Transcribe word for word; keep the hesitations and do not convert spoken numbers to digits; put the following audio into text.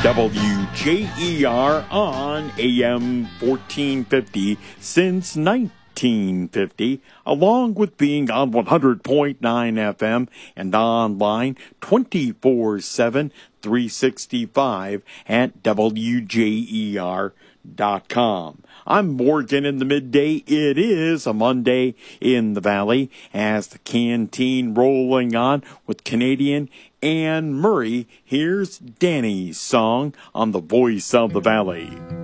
W J E R on A M fourteen fifty since nineteen fifty, along with being on one hundred point nine F M and online twenty-four seven, three sixty-five at W J E R dot com. I'm Morgan in the midday. It is a Monday in the Valley as the canteen rolling on with Canadian Anne Murray. Here's Danny's song on the Voice of the Valley.